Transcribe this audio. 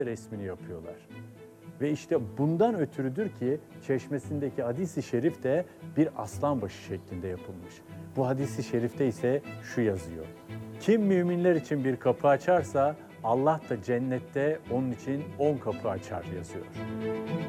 resmini yapıyorlar. Ve işte bundan ötürüdür ki Çeşmesi'ndeki hadis-i şerif de bir aslanbaşı şeklinde yapılmış. Bu hadis-i şerifte ise şu yazıyor: kim müminler için bir kapı açarsa Allah da cennette onun için 10 kapı açar yazıyor.